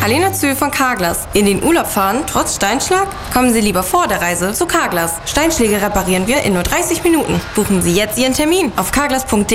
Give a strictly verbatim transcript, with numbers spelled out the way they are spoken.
Alena Zühl von Carglass. In den Urlaub fahren, trotz Steinschlag? Kommen Sie lieber vor der Reise zu Carglass. Steinschläge reparieren wir in nur dreißig Minuten. Buchen Sie jetzt Ihren Termin auf carglass punkt de.